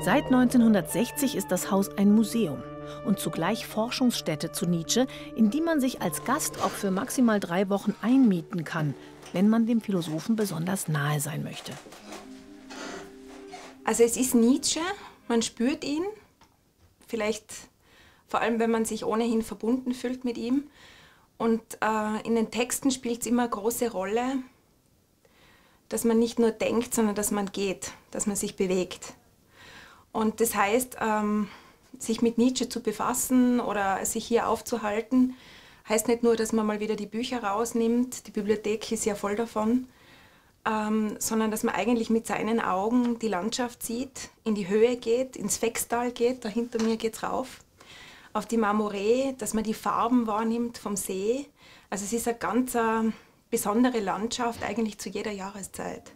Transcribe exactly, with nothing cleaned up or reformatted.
Seit neunzehnhundertsechzig ist das Haus ein Museum und zugleich Forschungsstätte zu Nietzsche, in die man sich als Gast auch für maximal drei Wochen einmieten kann, wenn man dem Philosophen besonders nahe sein möchte. Also es ist Nietzsche, man spürt ihn, vielleicht vor allem, wenn man sich ohnehin verbunden fühlt mit ihm. Und äh, in den Texten spielt es immer eine große Rolle, dass man nicht nur denkt, sondern dass man geht, dass man sich bewegt. Und das heißt, ähm, sich mit Nietzsche zu befassen oder sich hier aufzuhalten, heißt nicht nur, dass man mal wieder die Bücher rausnimmt, die Bibliothek ist ja voll davon, ähm, sondern dass man eigentlich mit seinen Augen die Landschaft sieht, in die Höhe geht, ins Fextal geht, da hinter mir geht's rauf, auf die Marmoree, dass man die Farben wahrnimmt vom See. Also es ist eine ganz äh, besondere Landschaft eigentlich zu jeder Jahreszeit.